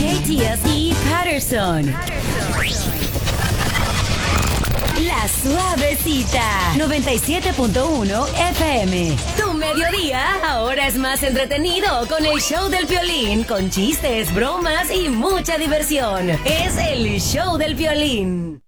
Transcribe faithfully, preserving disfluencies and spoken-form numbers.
Díaz y Patterson. La Suavecita, noventa y siete punto uno F M. Tu mediodía ahora es más entretenido con el show del Piolín, con chistes, bromas y mucha diversión. Es el show del Piolín.